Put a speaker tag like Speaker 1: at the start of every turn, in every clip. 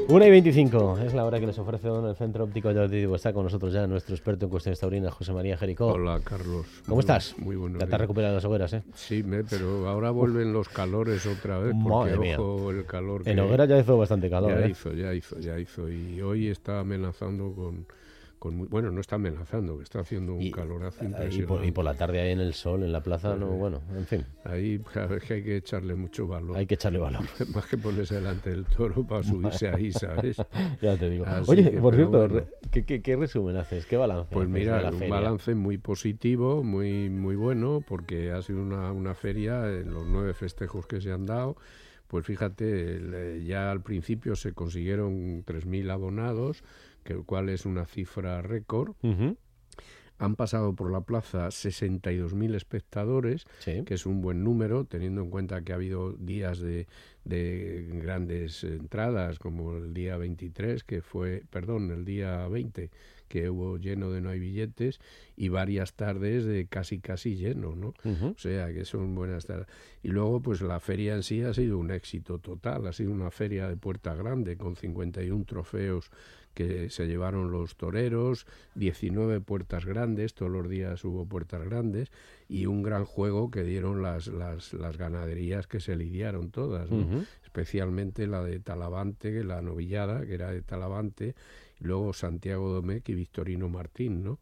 Speaker 1: 1:25 es la hora que les ofrece Don el Centro Óptico de Atletivo. Está con nosotros ya nuestro experto en cuestiones taurinas, José María Jericó.
Speaker 2: Hola, Carlos.
Speaker 1: ¿Cómo estás?
Speaker 2: Muy buenos
Speaker 1: Ya te has recuperado de las hogueras, ¿eh?
Speaker 2: Sí, pero ahora vuelven los calores otra vez, porque
Speaker 1: Madre
Speaker 2: ojo, el calor que...
Speaker 1: En hoguera ya hizo bastante calor,
Speaker 2: Ya hizo. Y hoy está amenazando bueno, no está amenazando, que está haciendo un calorazo impresionante.
Speaker 1: Y por la tarde ahí en el sol, en la plaza, no, bueno, en fin.
Speaker 2: Ahí es que hay que echarle mucho valor.
Speaker 1: Hay que echarle valor.
Speaker 2: Más que ponerse delante del toro para subirse ahí, ¿sabes?
Speaker 1: Ya te digo.
Speaker 2: Así
Speaker 1: Oye,
Speaker 2: que,
Speaker 1: por cierto,
Speaker 2: bueno.
Speaker 1: ¿qué resumen haces? ¿Qué balance
Speaker 2: Pues
Speaker 1: haces
Speaker 2: mira,
Speaker 1: de la
Speaker 2: un
Speaker 1: feria?
Speaker 2: balance muy positivo, muy bueno, porque ha sido una feria, en los 9 festejos que se han dado, pues fíjate, ya al principio se consiguieron 3.000 abonados, el cual es una cifra récord.
Speaker 1: Uh-huh.
Speaker 2: Han pasado por la plaza 62.000 espectadores,
Speaker 1: Sí.
Speaker 2: que es un buen número, teniendo en cuenta que ha habido días de grandes entradas, como el día 23, el día 20, que hubo lleno de no hay billetes, y varias tardes de casi lleno, ¿no?
Speaker 1: Uh-huh.
Speaker 2: O sea, que son buenas tardes. Y luego, pues la feria en sí ha sido un éxito total, ha sido una feria de puerta grande, con 51 trofeos que se llevaron los toreros, 19 puertas grandes, todos los días hubo puertas grandes, y un gran juego que dieron las ganaderías que se lidiaron todas, ¿no?
Speaker 1: Uh-huh.
Speaker 2: Especialmente la de Talavante, la novillada, que era de Talavante, y luego Santiago Domecq y Victorino Martín, ¿no?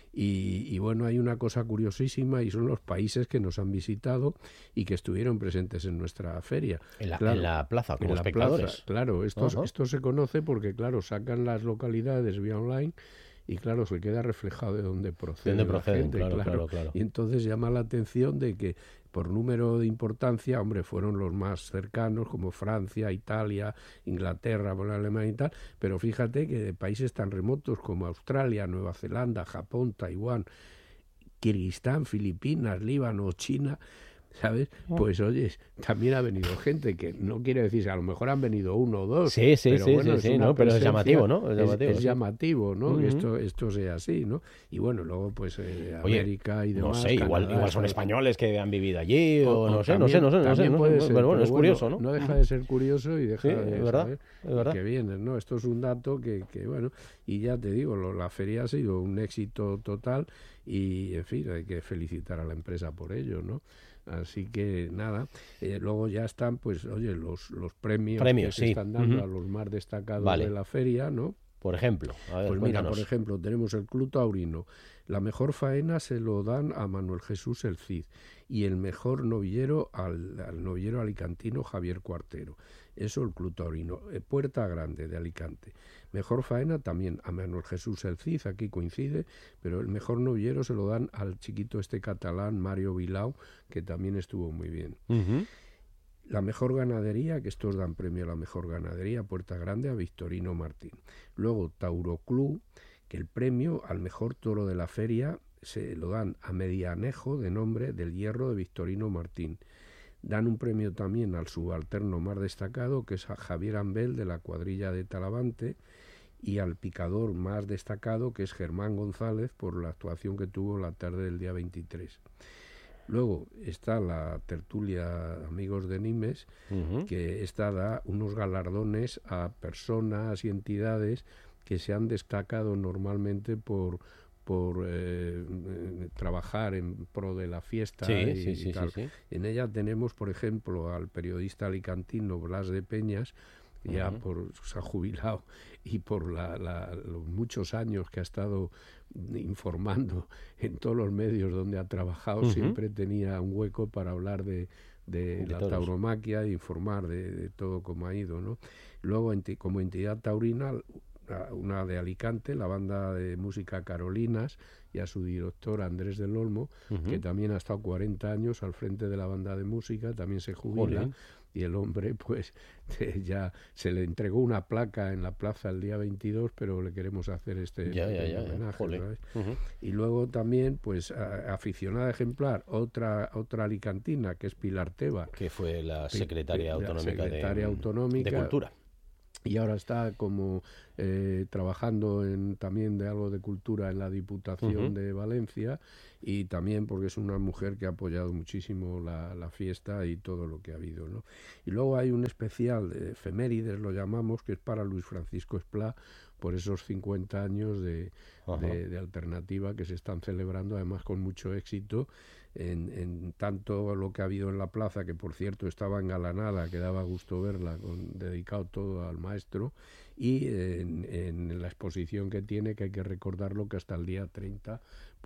Speaker 2: Y bueno, hay una cosa curiosísima, y son los países que nos han visitado y que estuvieron presentes en nuestra feria.
Speaker 1: En la plaza, como espectadores.
Speaker 2: Plaza, claro, esto se conoce porque, claro, sacan las localidades vía online y, claro, se queda reflejado de dónde procede la gente.
Speaker 1: Claro.
Speaker 2: Y entonces llama la atención de que, por número de importancia, hombre, fueron los más cercanos, como Francia, Italia, Inglaterra, Alemania y tal, pero fíjate que de países tan remotos como Australia, Nueva Zelanda, Japón, Taiwán, Kirguistán, Filipinas, Líbano, China, ¿sabes? Pues oye, también ha venido gente, que no quiere decir, a lo mejor han venido uno o dos, pero bueno,
Speaker 1: pero es llamativo, ¿no?
Speaker 2: Es
Speaker 1: sí.
Speaker 2: llamativo, ¿no?
Speaker 1: Uh-huh.
Speaker 2: Que esto sea así, ¿no? Y bueno, luego pues
Speaker 1: Oye,
Speaker 2: América y demás.
Speaker 1: No sé, igual son españoles que han vivido allí, o no sé,
Speaker 2: también puede ser,
Speaker 1: pero bueno, es curioso, ¿no?
Speaker 2: No deja de ser curioso y deja de
Speaker 1: es verdad,
Speaker 2: saber
Speaker 1: es verdad.
Speaker 2: que vienen, ¿no? Esto es un dato que bueno, y ya te digo, la feria ha sido un éxito total y, en fin, hay que felicitar a la empresa por ello, ¿no? Así que nada, luego ya están, pues, oye, los premios que se están dando
Speaker 1: uh-huh.
Speaker 2: a los más destacados de la feria, ¿no?
Speaker 1: Por ejemplo, a ver,
Speaker 2: pues
Speaker 1: cuéntanos.
Speaker 2: Mira, por ejemplo, tenemos el Club Taurino. La mejor faena se lo dan a Manuel Jesús el Cid, y el mejor novillero al novillero alicantino Javier Cuartero. Eso el Club Taurino. Puerta Grande de Alicante. Mejor faena también a Manuel Jesús el Cid, aquí coincide, pero el mejor novillero se lo dan al chiquito catalán Mario Bilao, que también estuvo muy bien.
Speaker 1: Uh-huh.
Speaker 2: La mejor ganadería, que estos dan premio a la mejor ganadería, Puerta Grande, a Victorino Martín. Luego Tauro Club, que el premio al mejor toro de la feria se lo dan a Medianejo, de nombre del Hierro, de Victorino Martín. Dan un premio también al subalterno más destacado, que es a Javier Ambel, de la cuadrilla de Talavante, y al picador más destacado, que es Germán González, por la actuación que tuvo la tarde del día 23. Luego está la tertulia Amigos de Nimes,
Speaker 1: uh-huh.
Speaker 2: que esta da unos galardones a personas y entidades que se han destacado normalmente por trabajar en pro de la fiesta y tal.
Speaker 1: Sí.
Speaker 2: En ella tenemos, por ejemplo, al periodista alicantino Blas de Peñas, ya se ha jubilado, y por los muchos años que ha estado informando en todos los medios donde ha trabajado, siempre tenía un hueco para hablar de la tauromaquia e informar de todo cómo ha ido, ¿no? Luego, como entidad taurina, una de Alicante, la banda de música Carolinas, y a su director Andrés del Olmo, que también ha estado 40 años al frente de la banda de música, también se jubila.
Speaker 1: Olé.
Speaker 2: Y el hombre, pues, ya se le entregó una placa en la plaza el día 22, pero le queremos hacer este homenaje, ¿sabes?
Speaker 1: Uh-huh.
Speaker 2: Y luego también, pues, aficionada ejemplar, otra alicantina, que es Pilar Teba,
Speaker 1: que fue la secretaria autonómica
Speaker 2: secretaria autonómica
Speaker 1: de Cultura.
Speaker 2: y ahora está como trabajando también de algo de cultura en la Diputación de Valencia, y también porque es una mujer que ha apoyado muchísimo la fiesta y todo lo que ha habido, ¿no? Y luego hay un especial de efemérides, lo llamamos, que es para Luis Francisco Esplá, por esos 50 años de alternativa que se están celebrando, además con mucho éxito, en tanto lo que ha habido en la plaza, que por cierto estaba engalanada, que daba gusto verla, dedicado todo al maestro, y en la exposición que tiene, que hay que recordarlo, que hasta el día 30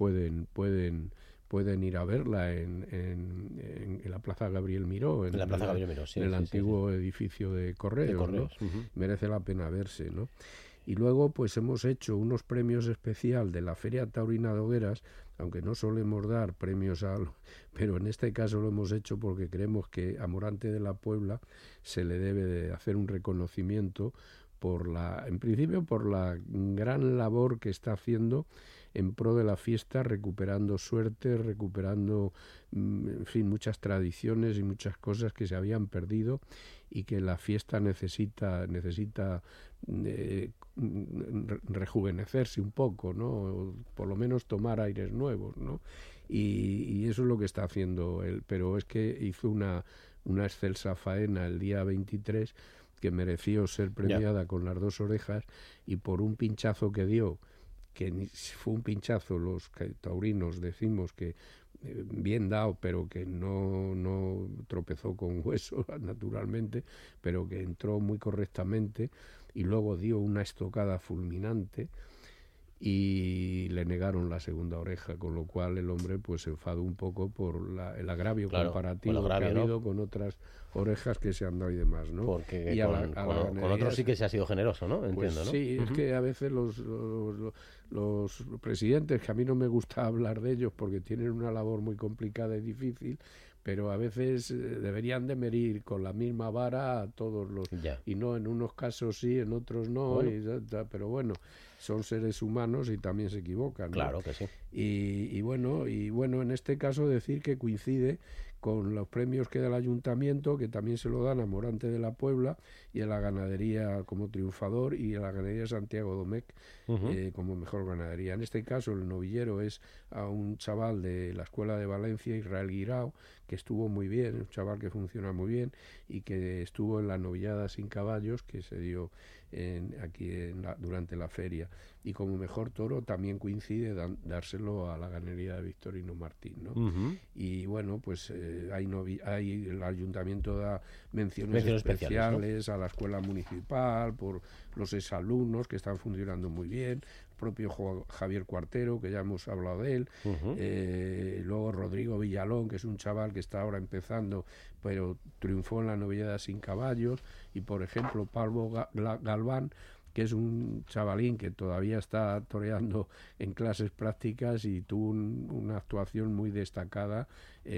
Speaker 2: pueden ir a verla en la Plaza Gabriel Miró,
Speaker 1: en la Plaza Gabriel Miró, sí,
Speaker 2: en el antiguo edificio de Correos, ¿no? Merece la pena verse, ¿no? Y luego pues hemos hecho unos premios especial de la Feria Taurina de Hogueras, aunque no solemos dar premios pero en este caso lo hemos hecho porque creemos que a Morante de la Puebla se le debe de hacer un reconocimiento en principio por la gran labor que está haciendo en pro de la fiesta, recuperando suerte, recuperando, en fin, muchas tradiciones y muchas cosas que se habían perdido y que la fiesta necesita rejuvenecerse un poco, ¿no? O por lo menos tomar aires nuevos, ¿no? Y eso es lo que está haciendo él, pero es que hizo una excelsa faena el día 23 que mereció ser premiada con las 2 orejas, y por un pinchazo que dio, que fue un pinchazo, los taurinos decimos que bien dado, pero que no tropezó con hueso naturalmente, pero que entró muy correctamente, y luego dio una estocada fulminante y le negaron la segunda oreja, con lo cual el hombre pues se enfadó un poco por el agravio comparativo que ha habido con otras orejas que se han dado y demás, ¿no?
Speaker 1: Porque y con otros sí que se ha sido generoso, ¿no? Entiendo,
Speaker 2: pues,
Speaker 1: ¿no?
Speaker 2: Sí, es que a veces los presidentes, que a mí no me gusta hablar de ellos porque tienen una labor muy complicada y difícil, pero a veces deberían de medir con la misma vara a todos los... Y no, en unos casos sí, en otros no, bueno. Pero bueno, son seres humanos y también se equivocan, ¿no?
Speaker 1: Claro que sí.
Speaker 2: Y bueno, en este caso decir que coincide con los premios que da el ayuntamiento, que también se lo dan a Morante de la Puebla y a la ganadería como triunfador, y a la ganadería Santiago Domecq como mejor ganadería. En este caso el novillero es a un chaval de la Escuela de Valencia, Israel Guirao, que estuvo muy bien, un chaval que funciona muy bien y que estuvo en la novillada sin caballos que se dio durante la feria, y como mejor toro también coincide dárselo a la ganadería de Victorino Martín, ¿no? Y bueno, pues el ayuntamiento da menciones especiales, ¿no?, a la escuela municipal por los exalumnos que están funcionando muy bien, el propio Javier Cuartero, que ya hemos hablado de él, luego Rodrigo Villalón, que es un chaval que está ahora empezando, pero triunfó en la novillada sin caballos, y por ejemplo Pablo Galván, que es un chavalín que todavía está toreando en clases prácticas y tuvo una actuación muy destacada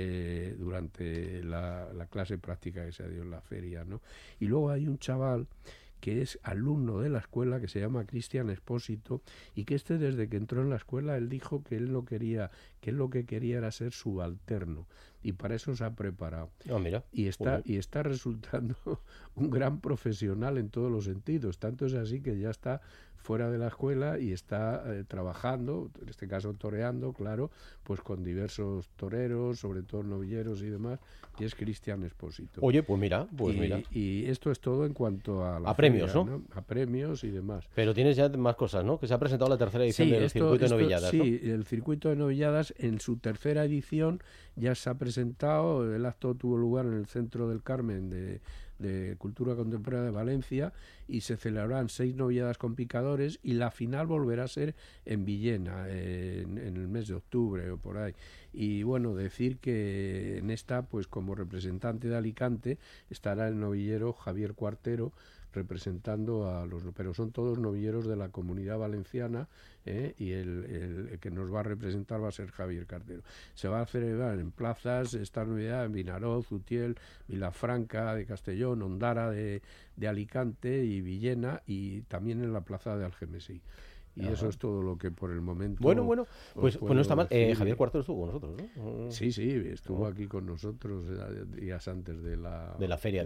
Speaker 2: durante la clase práctica que se dio en la feria, ¿no? Y luego hay un chaval que es alumno de la escuela, que se llama Cristian Espósito, y que desde que entró en la escuela él dijo que él lo que quería era ser subalterno, y para eso se ha preparado.
Speaker 1: Mira.
Speaker 2: Y está resultando un gran profesional en todos los sentidos. Tanto es así que ya está fuera de la escuela y está trabajando, en este caso toreando, claro, pues con diversos toreros, sobre todo novilleros y demás, y es Cristian Espósito.
Speaker 1: Oye, pues mira.
Speaker 2: Y esto es todo en cuanto a la
Speaker 1: premios,
Speaker 2: feria, ¿no? A premios y demás.
Speaker 1: Pero tienes ya más cosas, ¿no? Que se ha presentado la tercera edición del circuito de novilladas, ¿no?
Speaker 2: Sí, el circuito de novilladas en su tercera edición ya se ha presentado. El acto tuvo lugar en el Centro del Carmen de Cultura Contemporánea de Valencia, y se celebrarán 6 novilladas con picadores, y la final volverá a ser en Villena en el mes de octubre o por ahí. Y bueno, decir que en esta, pues como representante de Alicante estará el novillero Javier Cuartero, representando pero son todos novilleros de la Comunidad Valenciana, y el que nos va a representar va a ser Javier Cuartero. Se va a celebrar en plazas esta novedad en Vinaroz, Utiel, Vilafranca de Castellón, Ondara de Alicante y Villena, y también en la plaza de Algemesí. Y eso es todo lo que por el momento...
Speaker 1: Bueno, pues no está mal. Javier Cuarto estuvo con nosotros, ¿no?
Speaker 2: Sí, estuvo aquí con nosotros días antes de la
Speaker 1: feria.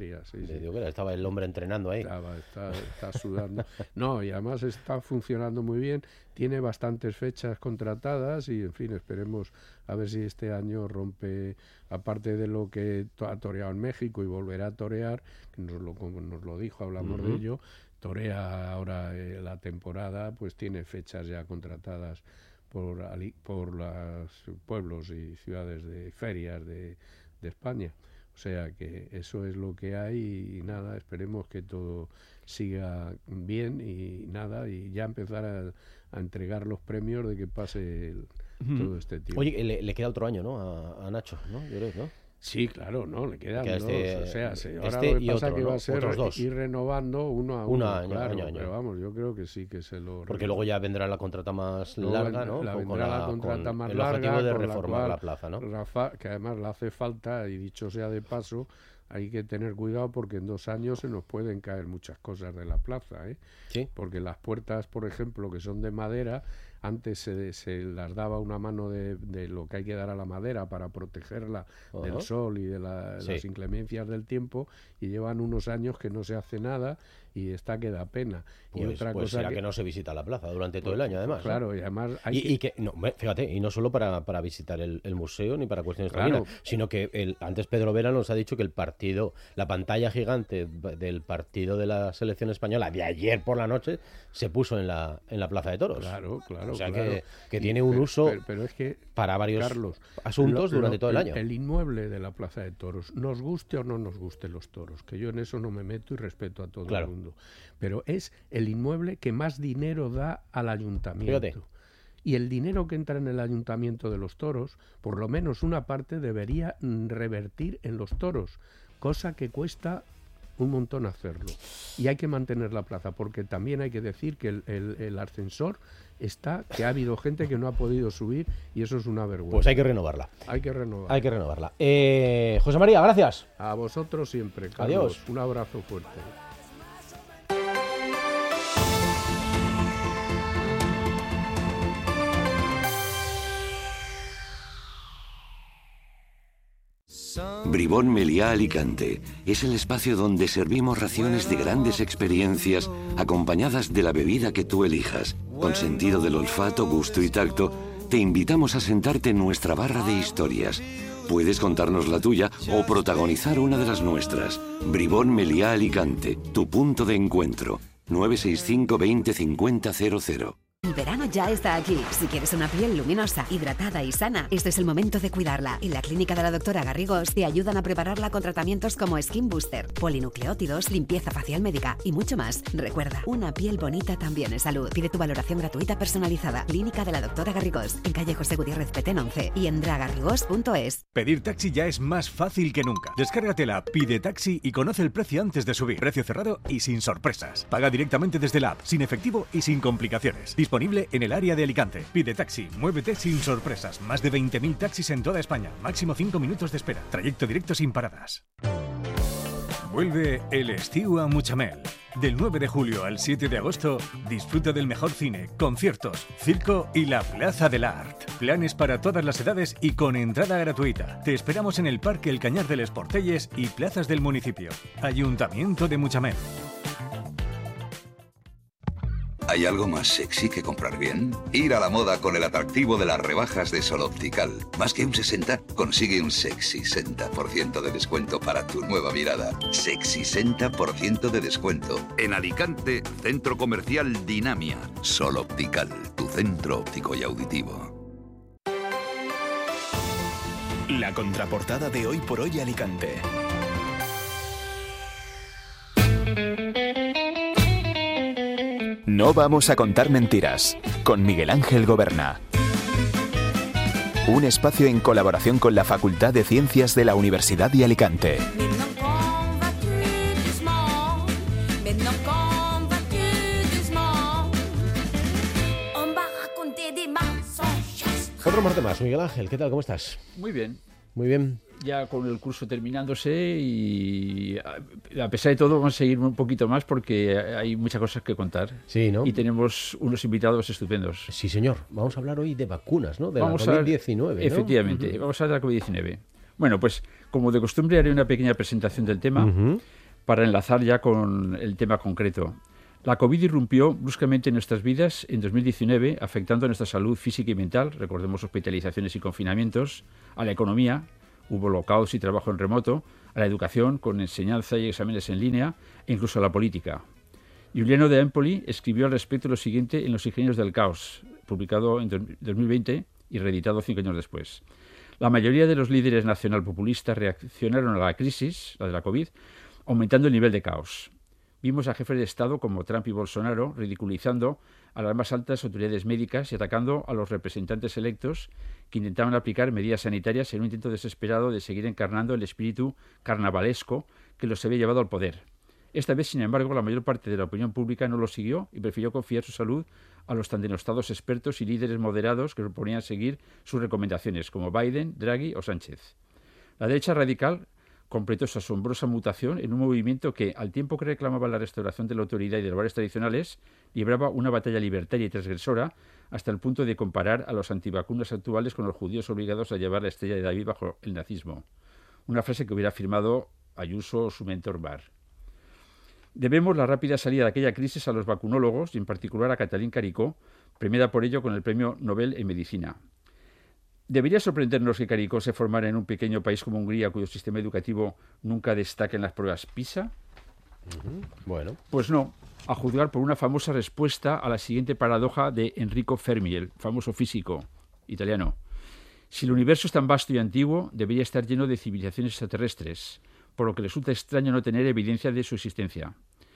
Speaker 1: Estaba el hombre entrenando ahí.
Speaker 2: Está sudando. No, y además está funcionando muy bien. Tiene bastantes fechas contratadas y, en fin, esperemos a ver si este año rompe, aparte de lo que ha toreado en México y volverá a torear, que nos lo dijo, hablamos de ello, torea ahora la temporada, pues tiene fechas ya contratadas por los pueblos y ciudades de ferias de España. O sea que eso es lo que hay y nada, esperemos que todo siga bien y ya empezar a entregar los premios de que pase todo este tiempo.
Speaker 1: Oye, le queda otro año, ¿no? A Nacho, ¿no? Yo creo, ¿no?
Speaker 2: Sí, claro, no, le quedan dos.
Speaker 1: O
Speaker 2: sea, ahora lo que pasa que va a ser
Speaker 1: dos.
Speaker 2: Ir renovando uno a uno.
Speaker 1: Año.
Speaker 2: Pero vamos, yo creo que sí que se lo...
Speaker 1: Porque luego ya vendrá la contrata más larga, ¿no?
Speaker 2: Vendrá la contrata más
Speaker 1: el
Speaker 2: larga.
Speaker 1: El objetivo de reformar la plaza, ¿no?
Speaker 2: Rafa, que además le hace falta, y dicho sea de paso, hay que tener cuidado porque en 2 años se nos pueden caer muchas cosas de la plaza, ¿eh?
Speaker 1: Sí.
Speaker 2: Porque las puertas, por ejemplo, que son de madera, antes se las daba una mano de lo que hay que dar a la madera para protegerla del sol y de las inclemencias del tiempo, y llevan unos años que no se hace nada y esta que da pena.
Speaker 1: Pues,
Speaker 2: y otra cosa
Speaker 1: será que no se visita la plaza durante todo el año, además.
Speaker 2: Claro,
Speaker 1: ¿no?
Speaker 2: y además
Speaker 1: fíjate, y no solo para visitar el museo ni para cuestiones taurinas, sino que antes Pedro Vera nos ha dicho que la pantalla gigante del partido de la selección española de ayer por la noche se puso en la Plaza de Toros.
Speaker 2: Claro.
Speaker 1: O sea que tiene un uso
Speaker 2: pero es que,
Speaker 1: para varios
Speaker 2: Carlos,
Speaker 1: asuntos durante todo el año.
Speaker 2: El inmueble de la Plaza de Toros, nos guste o no nos guste los toros, que yo en eso no me meto y respeto a todo el mundo, pero es el inmueble que más dinero da al ayuntamiento.
Speaker 1: Fíjate.
Speaker 2: Y el dinero que entra en el ayuntamiento de los toros, por lo menos una parte debería revertir en los toros, cosa que cuesta un montón hacerlo. Y hay que mantener la plaza, porque también hay que decir que el ascensor que ha habido gente que no ha podido subir y eso es una vergüenza.
Speaker 1: Pues hay que renovarla.
Speaker 2: Hay que renovarla.
Speaker 1: José María, gracias.
Speaker 2: A vosotros siempre, Carlos.
Speaker 1: Adiós.
Speaker 2: Un abrazo fuerte.
Speaker 3: Bribón Meliá Alicante es el espacio donde servimos raciones de grandes experiencias acompañadas de la bebida que tú elijas. Con sentido del olfato, gusto y tacto, te invitamos a sentarte en nuestra barra de historias. Puedes contarnos la tuya o protagonizar una de las nuestras. Bribón Meliá Alicante, tu punto de encuentro. 965 20 50 00.
Speaker 4: El verano ya está aquí. Si quieres una piel luminosa, hidratada y sana, este es el momento de cuidarla. En la clínica de la doctora Garrigós te ayudan a prepararla con tratamientos como Skin Booster, polinucleótidos, limpieza facial médica y mucho más. Recuerda, una piel bonita también es salud. Pide tu valoración gratuita personalizada. Clínica de la doctora Garrigós, en calle José Gutiérrez Petén 11 y en dragarrigós.es.
Speaker 5: Pedir taxi ya es más fácil que nunca. Descárgate la app Pide Taxi y conoce el precio antes de subir. Precio cerrado y sin sorpresas. Paga directamente desde la app, sin efectivo y sin complicaciones. Disponible en el área de Alicante. Pide Taxi, muévete sin sorpresas. Más de 20.000 taxis en toda España. Máximo 5 minutos de espera. Trayecto directo sin paradas. Vuelve el estiu a Mutxamel. Del 9 de julio al 7 de agosto, disfruta del mejor cine, conciertos, circo y la Plaza del Art. Planes para todas las edades y con entrada gratuita. Te esperamos en el Parque El Cañar de les Portelles y plazas del municipio. Ayuntamiento de Mutxamel.
Speaker 6: ¿Hay algo más sexy que comprar bien? Ir a la moda con el atractivo de las rebajas de Sol Optical. Más que un 60, consigue un sexy 60% de descuento para tu nueva mirada. Sexy 60% de descuento. En Alicante, Centro Comercial Dinamia. Sol Optical, tu centro óptico y auditivo.
Speaker 7: La contraportada de Hoy por Hoy Alicante. No vamos a contar mentiras, con Miguel Ángel Goberna. Un espacio en colaboración con la Facultad de Ciencias de la Universidad de Alicante.
Speaker 1: 4 martes más, Miguel Ángel, ¿qué tal? ¿Cómo estás?
Speaker 8: Muy bien.
Speaker 1: Muy bien.
Speaker 8: ya con el curso terminándose y a pesar de todo vamos a seguir un poquito más porque hay muchas cosas que contar.
Speaker 1: Sí, ¿no?
Speaker 8: Y tenemos unos invitados estupendos.
Speaker 1: Sí, señor. Vamos a hablar hoy de vacunas, ¿no? De
Speaker 8: Vamos
Speaker 1: la COVID-19, ¿no?
Speaker 8: Efectivamente, vamos a hablar de la COVID-19. Bueno, pues como de costumbre haré una pequeña presentación del tema para enlazar ya con el tema concreto. La COVID irrumpió bruscamente en nuestras vidas en 2019, afectando a nuestra salud física y mental, recordemos hospitalizaciones y confinamientos, a la economía, hubo lockouts y trabajo en remoto, a la educación con enseñanza y exámenes en línea, e incluso a la política. Giuliano de Empoli escribió al respecto lo siguiente en Los ingenios del caos, publicado en 2020 y reeditado 5 años después. La mayoría de los líderes nacionalpopulistas reaccionaron a la crisis, la de la COVID, aumentando el nivel de caos. Vimos a jefes de Estado como Trump y Bolsonaro ridiculizando a las más altas autoridades médicas y atacando a los representantes electos que intentaban aplicar medidas sanitarias en un intento desesperado de seguir encarnando el espíritu carnavalesco que los había llevado al poder. Esta vez, sin embargo, la mayor parte de la opinión pública no lo siguió y prefirió confiar su salud a los tan denostados expertos y líderes moderados que proponían seguir sus recomendaciones, como Biden, Draghi o Sánchez. La derecha radical completó su asombrosa mutación en un movimiento que, al tiempo que reclamaba la restauración de la autoridad y de los valores tradicionales, libraba una batalla libertaria y transgresora hasta el punto de comparar a los antivacunas actuales con los judíos obligados a llevar la estrella de David bajo el nazismo. Una frase que hubiera afirmado Ayuso o su mentor Barr. Debemos la rápida salida de aquella crisis a los vacunólogos y en particular a Katalin Karikó, premiada por ello con el Premio Nobel en Medicina. ¿Debería sorprendernos que Karikó se formara en un pequeño país como Hungría, cuyo sistema educativo nunca destaca en las pruebas PISA?
Speaker 1: Bueno.
Speaker 8: Pues no, a juzgar por una famosa respuesta a la siguiente paradoja de Enrico Fermi, el famoso físico italiano. Si el universo es tan vasto y antiguo, debería estar lleno de civilizaciones extraterrestres, por lo que resulta extraño no tener evidencia de su existencia.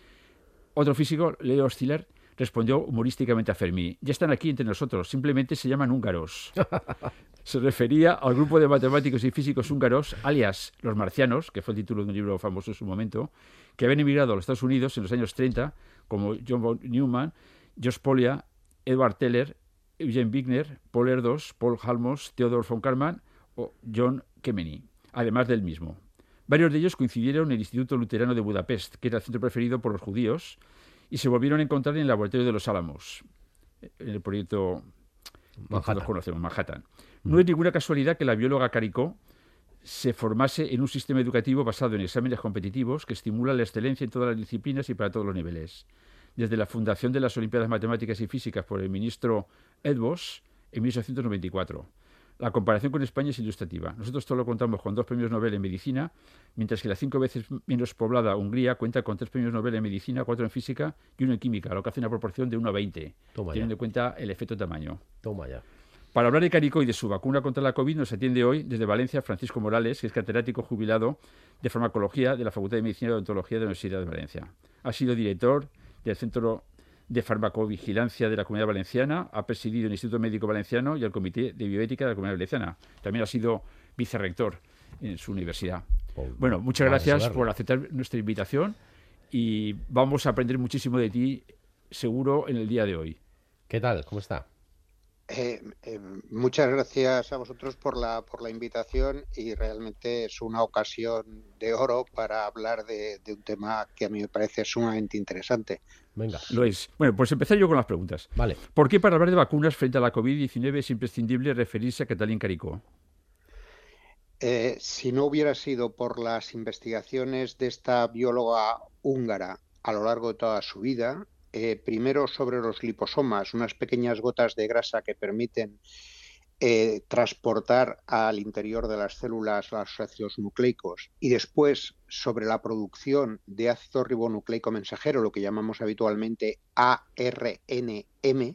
Speaker 8: Otro físico, Leo Szilard, respondió humorísticamente a Fermi: ya están aquí entre nosotros, simplemente se llaman húngaros. Se refería al grupo de matemáticos y físicos húngaros, alias los marcianos, que fue el título de un libro famoso en su momento, que habían emigrado a los Estados Unidos en los años 30, como John von Neumann, George Polya, Edward Teller, Eugen Wigner, Paul Erdos, Paul Halmos, Theodor von Karman o John Kemeny, además del mismo. Varios de ellos coincidieron en el Instituto Luterano de Budapest, que era el centro preferido por los judíos, y se volvieron a encontrar en el laboratorio de los Álamos, en el proyecto que todos conocemos, Manhattan. No es ninguna casualidad que la bióloga Karikó se formase en un sistema educativo basado en exámenes competitivos que estimula la excelencia en todas las disciplinas y para todos los niveles. Desde la fundación de las Olimpiadas Matemáticas y Físicas por el ministro Edwards en 1894. La comparación con España es ilustrativa. Nosotros solo contamos con 2 premios Nobel en Medicina, mientras que la 5 veces menos poblada Hungría cuenta con 3 premios Nobel en Medicina, 4 en Física y 1 en Química, lo que hace una proporción de 1 a 20, teniendo en cuenta el efecto tamaño.
Speaker 1: Toma ya.
Speaker 8: Para hablar de Karikó y de su vacuna contra la COVID nos atiende hoy desde Valencia Francisco Morales, que es catedrático jubilado de farmacología de la Facultad de Medicina y Odontología de la Universidad de Valencia. Ha sido director del Centro de Farmacovigilancia de la Comunidad Valenciana, ha presidido el Instituto Médico Valenciano y el Comité de Bioética de la Comunidad Valenciana. También ha sido vicerrector en su universidad. Bueno, muchas gracias por aceptar nuestra invitación y vamos a aprender muchísimo de ti, seguro, en el día de hoy.
Speaker 1: ¿Qué tal? ¿Cómo está?
Speaker 9: Muchas gracias a vosotros por la invitación y realmente es una ocasión de oro para hablar de un tema que a mí me parece sumamente interesante.
Speaker 1: Venga.
Speaker 8: Lo es. Bueno, pues empezar yo con las preguntas.
Speaker 1: Vale.
Speaker 8: ¿Por qué para hablar de vacunas frente a la COVID-19 es imprescindible referirse a Katalin Karikó?
Speaker 9: Si no hubiera sido por las investigaciones de esta bióloga húngara a lo largo de toda su vida, primero sobre los liposomas, unas pequeñas gotas de grasa que permiten transportar al interior de las células los ácidos nucleicos, y después sobre la producción de ácido ribonucleico mensajero, lo que llamamos habitualmente ARNM,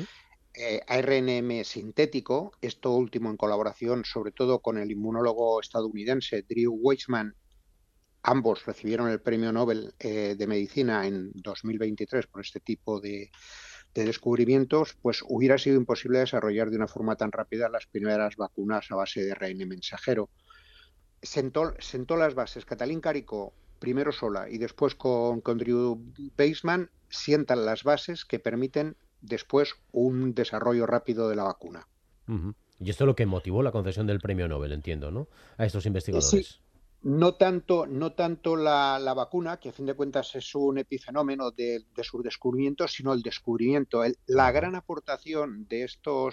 Speaker 9: ARNM sintético, esto último en colaboración sobre todo con el inmunólogo estadounidense Drew Weissman. Ambos recibieron el premio Nobel de Medicina en 2023 por este tipo de descubrimientos, pues hubiera sido imposible desarrollar de una forma tan rápida las primeras vacunas a base de ARN mensajero. Sentó las bases. Katalin Karikó, primero sola y después con Drew Weissman, sientan las bases que permiten después un desarrollo rápido de la vacuna.
Speaker 1: Y esto es lo que motivó la concesión del premio Nobel, entiendo, ¿no? A estos investigadores.
Speaker 9: Sí. No tanto la vacuna, que a fin de cuentas es un epifenómeno de su descubrimiento, sino el descubrimiento. La gran aportación de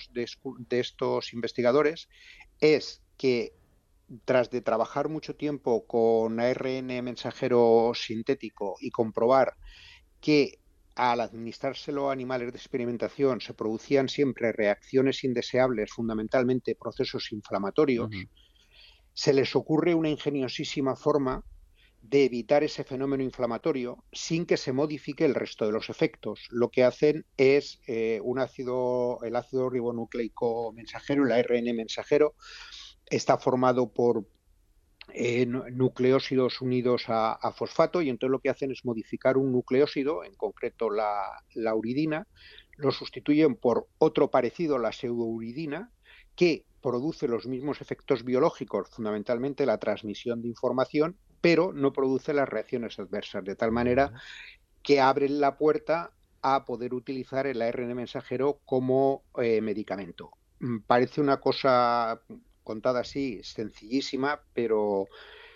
Speaker 9: estos investigadores es que, tras de trabajar mucho tiempo con ARN mensajero sintético y comprobar que al administrárselo a animales de experimentación se producían siempre reacciones indeseables, fundamentalmente procesos inflamatorios, se les ocurre una ingeniosísima forma de evitar ese fenómeno inflamatorio sin que se modifique el resto de los efectos. Lo que hacen es el ácido ribonucleico mensajero, el ARN mensajero, está formado por nucleósidos unidos a fosfato, y entonces lo que hacen es modificar un nucleósido, en concreto la uridina, lo sustituyen por otro parecido, la pseudouridina, que produce los mismos efectos biológicos, fundamentalmente la transmisión de información, pero no produce las reacciones adversas, de tal manera que abren la puerta a poder utilizar el ARN mensajero como medicamento. Parece una cosa contada así, sencillísima, pero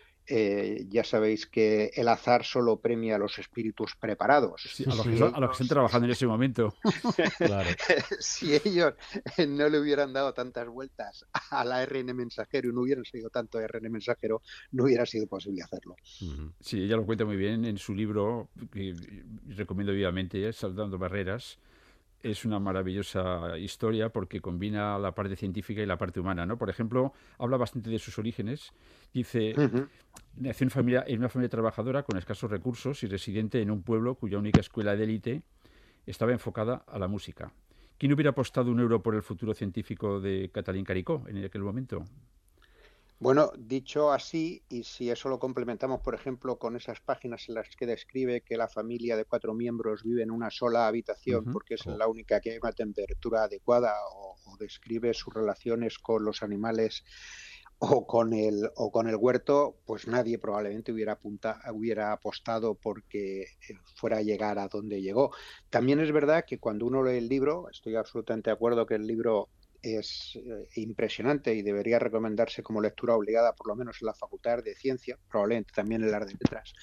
Speaker 9: ya sabéis que el azar solo premia a los espíritus preparados.
Speaker 8: Sí, a los que están trabajando en ese momento.
Speaker 1: Claro.
Speaker 9: Si ellos no le hubieran dado tantas vueltas al ARN mensajero y no hubieran seguido tanto ARN mensajero, no hubiera sido posible hacerlo.
Speaker 8: Sí, ella lo cuenta muy bien en su libro, que recomiendo vivamente, Saltando Barreras. Es una maravillosa historia porque combina la parte científica y la parte humana, ¿no? Por ejemplo, habla bastante de sus orígenes. Dice, nació en una familia trabajadora con escasos recursos y residente en un pueblo cuya única escuela de élite estaba enfocada a la música. ¿Quién hubiera apostado €1 por el futuro científico de Katalin Karikó en aquel momento?
Speaker 9: Bueno, dicho así, y si eso lo complementamos, por ejemplo, con esas páginas en las que describe que la familia de 4 miembros vive en una sola habitación porque es la única que hay una temperatura adecuada, o describe sus relaciones con los animales o con el huerto, pues nadie probablemente hubiera apostado porque fuera a llegar a donde llegó. También es verdad que cuando uno lee el libro, estoy absolutamente de acuerdo que el libro es impresionante y debería recomendarse como lectura obligada, por lo menos en la Facultad de Ciencias, probablemente también en las de Letras.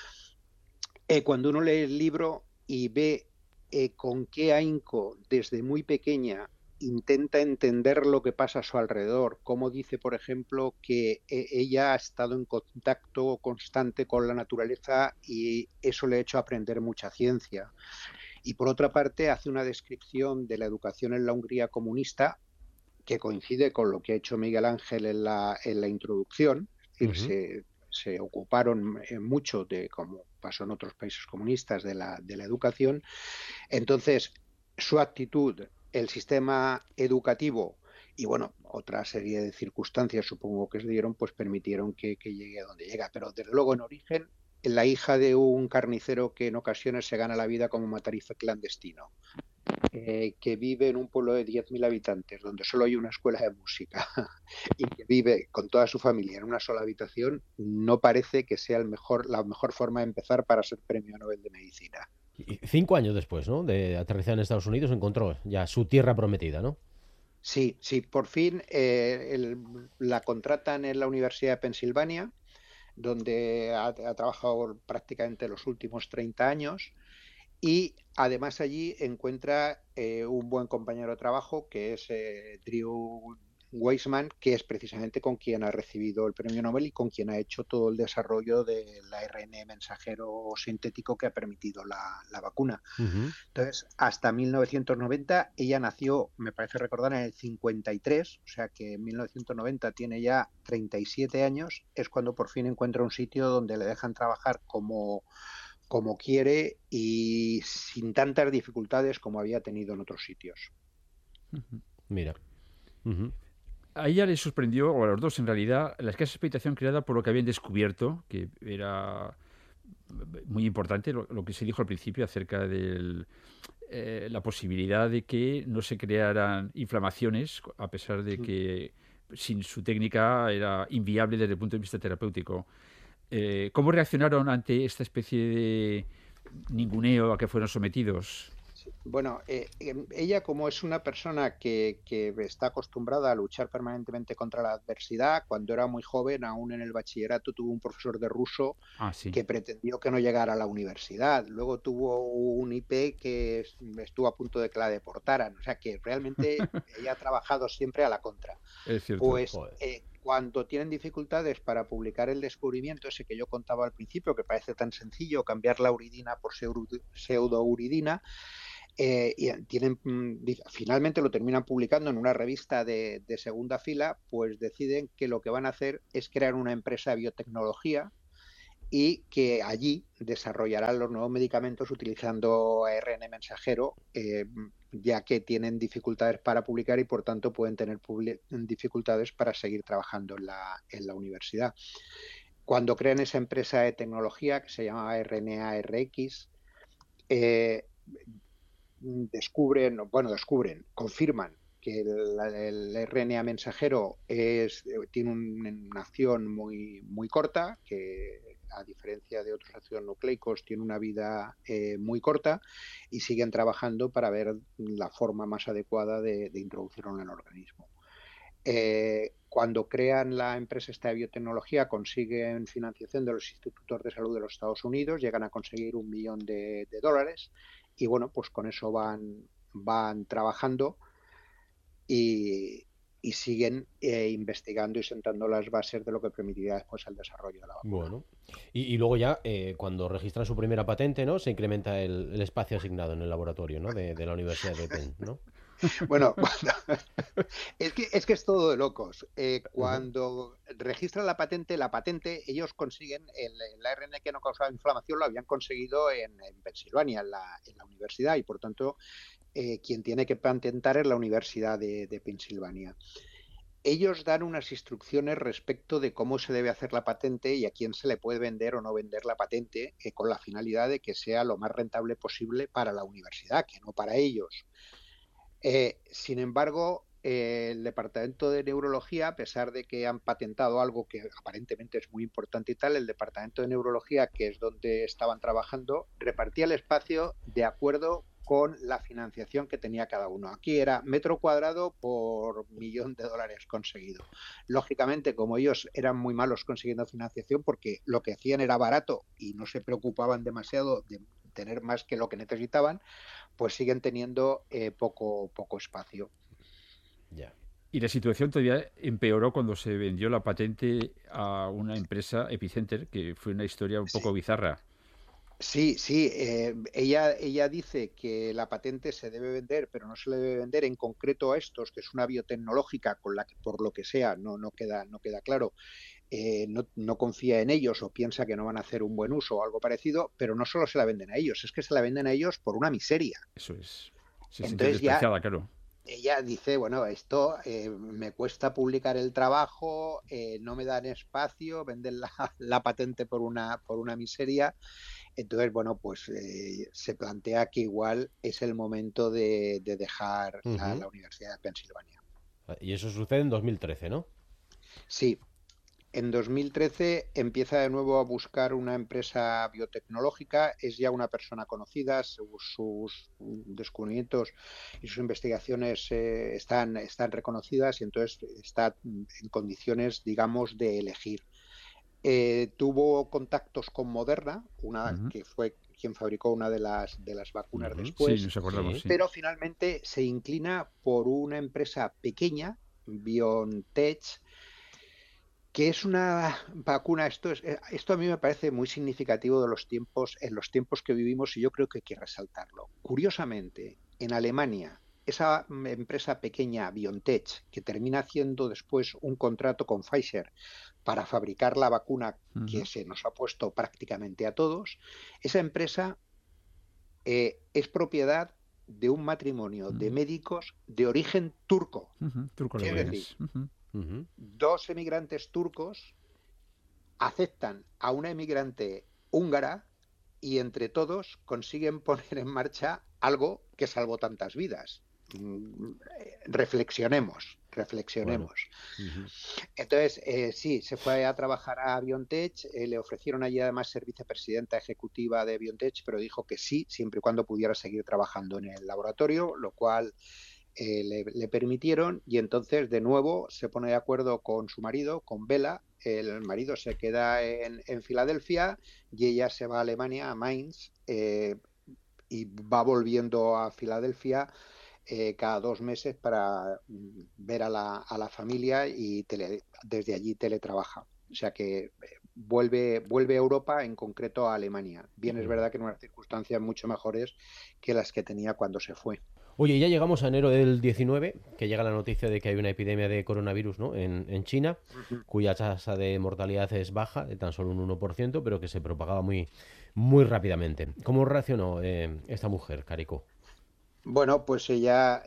Speaker 9: Cuando uno lee el libro y ve con qué ahínco desde muy pequeña intenta entender lo que pasa a su alrededor, como dice, por ejemplo, que ella ha estado en contacto constante con la naturaleza y eso le ha hecho aprender mucha ciencia. Y por otra parte hace una descripción de la educación en la Hungría comunista que coincide con lo que ha hecho Miguel Ángel en la introducción. Es decir, se ocuparon mucho de, como pasó en otros países comunistas, de la educación. Entonces, su actitud, el sistema educativo y, bueno, otra serie de circunstancias, supongo que se dieron, pues permitieron que llegue a donde llega. Pero, desde luego, en origen, la hija de un carnicero que en ocasiones se gana la vida como matarife clandestino, que vive en un pueblo de 10.000 habitantes, donde solo hay una escuela de música y que vive con toda su familia en una sola habitación, no parece que sea la mejor forma de empezar para ser premio Nobel de Medicina.
Speaker 1: Y 5 años después, ¿no?, de aterrizar en Estados Unidos, encontró ya su tierra prometida, ¿no?
Speaker 9: Sí, por fin la contratan en la Universidad de Pensilvania, donde ha trabajado prácticamente los últimos 30 años, y además allí encuentra un buen compañero de trabajo, que es Drew Weissman, que es precisamente con quien ha recibido el premio Nobel y con quien ha hecho todo el desarrollo del ARN mensajero sintético que ha permitido la vacuna. Entonces, hasta 1990, ella nació, me parece recordar, en el 53, o sea que en 1990 tiene ya 37 años, es cuando por fin encuentra un sitio donde le dejan trabajar como quiere y sin tantas dificultades como había tenido en otros sitios.
Speaker 1: Mira.
Speaker 8: A ella le sorprendió, o a los dos en realidad, la escasa expectación creada por lo que habían descubierto, que era muy importante, lo que se dijo al principio acerca de la posibilidad de que no se crearan inflamaciones, a pesar de que sin su técnica era inviable desde el punto de vista terapéutico. ¿Cómo reaccionaron ante esta especie de ninguneo a que fueron sometidos?
Speaker 9: Bueno, ella como es una persona que está acostumbrada a luchar permanentemente contra la adversidad, cuando era muy joven, aún en el bachillerato, tuvo un profesor de ruso
Speaker 8: Sí.
Speaker 9: que pretendió que no llegara a la universidad. Luego tuvo un IP que estuvo a punto de que la deportaran. O sea que realmente ella ha trabajado siempre a la contra.
Speaker 8: Es cierto.
Speaker 9: Pues cuando tienen dificultades para publicar el descubrimiento ese que yo contaba al principio, que parece tan sencillo, cambiar la uridina por pseudouridina, y finalmente lo terminan publicando en una revista de segunda fila, pues deciden que lo que van a hacer es crear una empresa de biotecnología y que allí desarrollarán los nuevos medicamentos utilizando ARN mensajero, ya que tienen dificultades para publicar y por tanto pueden tener dificultades para seguir trabajando en la universidad. Cuando crean esa empresa de tecnología que se llama RNA-RX, confirman que el RNA mensajero tiene una acción muy corta, que a diferencia de otros ácidos nucleicos tiene una vida muy corta, y siguen trabajando para ver la forma más adecuada de introducirlo en el organismo. Cuando crean la empresa esta de biotecnología, consiguen financiación de los institutos de salud de los Estados Unidos, llegan a conseguir $1 millón y bueno, pues con eso van trabajando y siguen investigando y sentando las bases de lo que permitiría después el desarrollo de la vacuna.
Speaker 1: Bueno, y luego ya cuando registran su primera patente, ¿no? Se incrementa el espacio asignado en el laboratorio, ¿no? De la Universidad de Penn, ¿no?
Speaker 9: Bueno, es que es todo de locos. Cuando registran la patente, ellos consiguen el ARN que no causaba inflamación, lo habían conseguido en Pensilvania, en la universidad, y por tanto quien tiene que patentar es la Universidad de Pensilvania. Ellos dan unas instrucciones respecto de cómo se debe hacer la patente y a quién se le puede vender o no vender la patente, con la finalidad de que sea lo más rentable posible para la universidad, que no para ellos. Sin embargo, el Departamento de Neurología, a pesar de que han patentado algo que aparentemente es muy importante y tal, el Departamento de Neurología, que es donde estaban trabajando, repartía el espacio de acuerdo con la financiación que tenía cada uno. Aquí era metro cuadrado por $1 millón conseguido. Lógicamente, como ellos eran muy malos consiguiendo financiación, porque lo que hacían era barato y no se preocupaban demasiado de tener más que lo que necesitaban, pues siguen teniendo poco espacio.
Speaker 1: Ya.
Speaker 8: Y la situación todavía empeoró cuando se vendió la patente a una empresa, Epicenter, que fue una historia un poco bizarra.
Speaker 9: Sí, ella dice que la patente se debe vender, pero no se le debe vender en concreto a estos, que es una biotecnológica con la que, por lo que sea, no queda claro, no confía en ellos o piensa que no van a hacer un buen uso o algo parecido, pero no solo se la venden a ellos, es que se la venden a ellos por una miseria.
Speaker 8: Eso es. Se
Speaker 9: siente
Speaker 8: despreciada, claro.
Speaker 9: Ella dice, bueno, esto me cuesta publicar el trabajo, no me dan espacio, venden la patente por una miseria. Entonces, bueno, pues se plantea que igual es el momento de dejar la Universidad de Pensilvania.
Speaker 1: Y eso sucede en 2013, ¿no?
Speaker 9: Sí. En 2013 empieza de nuevo a buscar una empresa biotecnológica, es ya una persona conocida, sus descubrimientos y sus investigaciones están reconocidas y entonces está en condiciones, digamos, de elegir. Tuvo contactos con Moderna, que fue quien fabricó una de las vacunas después,
Speaker 8: sí, nos acordamos, sí.
Speaker 9: Pero finalmente se inclina por una empresa pequeña, BioNTech, que es una vacuna. Esto a mí me parece muy significativo en los tiempos que vivimos, y yo creo que hay que resaltarlo. Curiosamente, en Alemania, esa empresa pequeña, BioNTech, que termina haciendo después un contrato con Pfizer para fabricar la vacuna que se nos ha puesto prácticamente a todos, esa empresa es propiedad de un matrimonio de médicos de origen turco. Es decir, dos emigrantes turcos aceptan a una emigrante húngara y entre todos consiguen poner en marcha algo que salvó tantas vidas. reflexionemos. Bueno. Entonces, sí, se fue a trabajar a BioNTech, le ofrecieron allí además ser vicepresidenta ejecutiva de BioNTech, pero dijo que sí, siempre y cuando pudiera seguir trabajando en el laboratorio, lo cual le permitieron, y entonces de nuevo se pone de acuerdo con su marido, con Bela. El marido se queda en Filadelfia y ella se va a Alemania, a Mainz, y va volviendo a Filadelfia cada 2 meses para ver a la familia, y desde allí teletrabaja. O sea que vuelve a Europa, en concreto a Alemania. Bien, es verdad que en unas circunstancias mucho mejores que las que tenía cuando se fue.
Speaker 1: Oye, ya llegamos a enero del 19, que llega la noticia de que hay una epidemia de coronavirus, ¿no?, en China, cuya tasa de mortalidad es baja, de tan solo un 1%, pero que se propagaba muy, muy rápidamente. ¿Cómo reaccionó esta mujer, Carico?
Speaker 9: Bueno, pues ella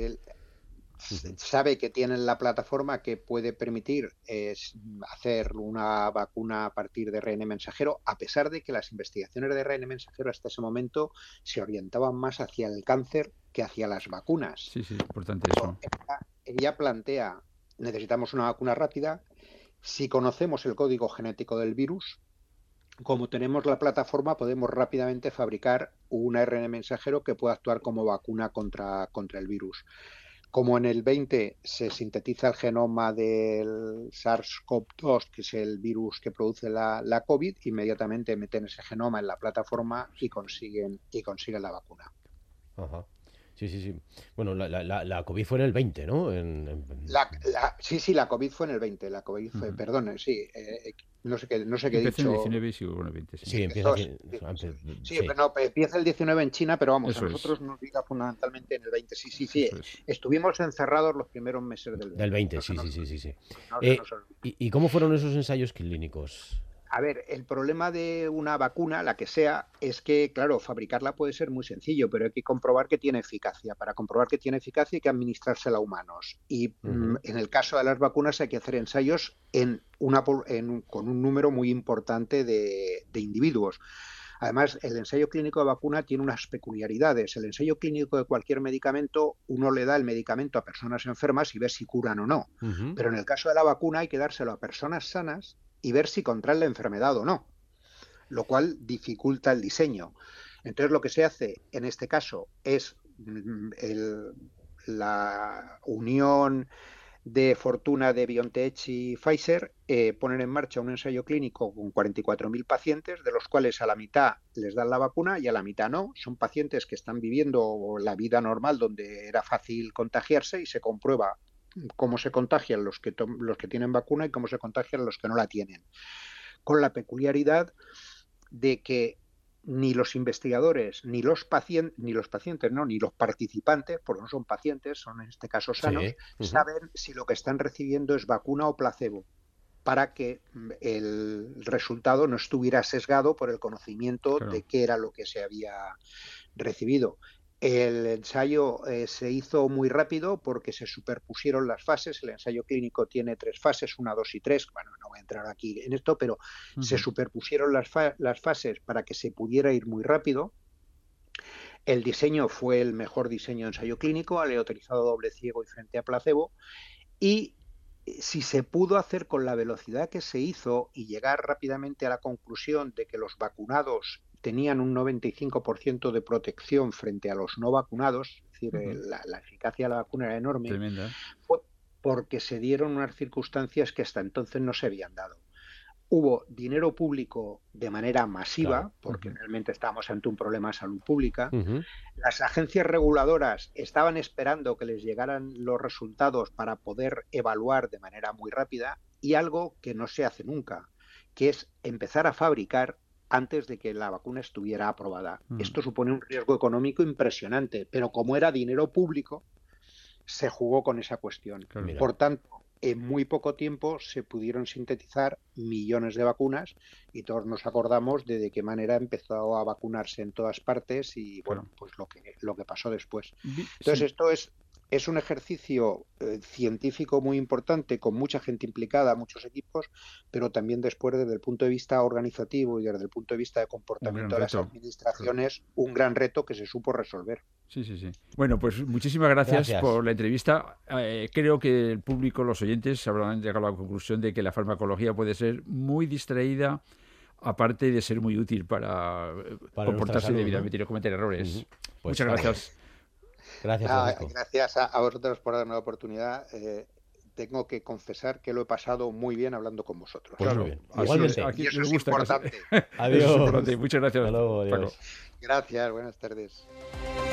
Speaker 9: sabe que tienen la plataforma que puede permitir hacer una vacuna a partir de ARN mensajero, a pesar de que las investigaciones de ARN mensajero hasta ese momento se orientaban más hacia el cáncer que hacia las vacunas.
Speaker 8: Sí, sí, es importante eso.
Speaker 9: Ella plantea, necesitamos una vacuna rápida. Si conocemos el código genético del virus, como tenemos la plataforma, podemos rápidamente fabricar un ARN mensajero que pueda actuar como vacuna contra el virus. Como en el 20 se sintetiza el genoma del SARS-CoV-2, que es el virus que produce la COVID, inmediatamente meten ese genoma en la plataforma y consiguen la vacuna.
Speaker 1: Ajá. Sí. Bueno, la COVID fue en el 20, ¿no?
Speaker 9: Sí, la COVID fue en el 20. La COVID fue, perdón, sí. No sé qué he dicho.
Speaker 8: Empieza en el 19 y sigue con el 20.
Speaker 1: Sí, empieza
Speaker 9: pero empieza el 19 en China, pero vamos,
Speaker 8: Eso
Speaker 9: a nosotros nos llega fundamentalmente en el 20. Sí. Estuvimos encerrados los primeros meses del 20.
Speaker 1: Del 20, sí. ¿Y cómo fueron esos ensayos clínicos?
Speaker 9: A ver, el problema de una vacuna, la que sea, es que, claro, fabricarla puede ser muy sencillo, pero hay que comprobar que tiene eficacia. Para comprobar que tiene eficacia hay que administrársela a humanos. Y en el caso de las vacunas hay que hacer ensayos con un número muy importante de individuos. Además, el ensayo clínico de vacuna tiene unas peculiaridades. El ensayo clínico de cualquier medicamento, uno le da el medicamento a personas enfermas y ve si curan o no. Pero en el caso de la vacuna hay que dárselo a personas sanas y ver si contraen la enfermedad o no, lo cual dificulta el diseño. Entonces, lo que se hace en este caso es la unión de fortuna de BioNTech y Pfizer, ponen en marcha un ensayo clínico con 44.000 pacientes, de los cuales a la mitad les dan la vacuna y a la mitad no. Son pacientes que están viviendo la vida normal donde era fácil contagiarse, y se comprueba cómo se contagian los que tienen vacuna y cómo se contagian los que no la tienen. Con la peculiaridad de que ni los investigadores, ni los participantes, porque no son pacientes, son en este caso sanos, saben si lo que están recibiendo es vacuna o placebo, para que el resultado no estuviera sesgado por el conocimiento de qué era lo que se había recibido. El ensayo se hizo muy rápido porque se superpusieron las fases. El ensayo clínico tiene 3 fases, 1, 2 y 3. Bueno, no voy a entrar aquí en esto, pero se superpusieron las fases para que se pudiera ir muy rápido. El diseño fue el mejor diseño de ensayo clínico, aleatorizado doble ciego y frente a placebo. Y si se pudo hacer con la velocidad que se hizo y llegar rápidamente a la conclusión de que los vacunados tenían un 95% de protección frente a los no vacunados, es decir, la eficacia de la vacuna era enorme, fue porque se dieron unas circunstancias que hasta entonces no se habían dado. Hubo dinero público de manera masiva, porque realmente estábamos ante un problema de salud pública. Las agencias reguladoras estaban esperando que les llegaran los resultados para poder evaluar de manera muy rápida, y algo que no se hace nunca, que es empezar a fabricar antes de que la vacuna estuviera aprobada. Esto supone un riesgo económico impresionante, pero como era dinero público, se jugó con esa cuestión. Por tanto, en muy poco tiempo se pudieron sintetizar millones de vacunas, y todos nos acordamos de qué manera empezó a vacunarse en todas partes y, bueno, pues lo que pasó después. Entonces, esto Es un ejercicio científico muy importante, con mucha gente implicada, muchos equipos, pero también después, desde el punto de vista organizativo y desde el punto de vista de comportamiento de las administraciones, un gran reto que se supo resolver.
Speaker 8: Sí. Bueno, pues muchísimas gracias por la entrevista. Creo que el público, los oyentes, habrán llegado a la conclusión de que la farmacología puede ser muy distraída, aparte de ser muy útil para comportarse salud, debidamente, ¿no? Y cometer errores. Pues muchas gracias.
Speaker 9: Gracias a vosotros por darme la oportunidad. Tengo que confesar que lo he pasado muy bien hablando con vosotros.
Speaker 1: Pues muy bien. Igualmente.
Speaker 9: Y eso es importante.
Speaker 1: Adiós.
Speaker 8: Muchas gracias.
Speaker 1: Hasta luego, adiós.
Speaker 9: Gracias, buenas tardes.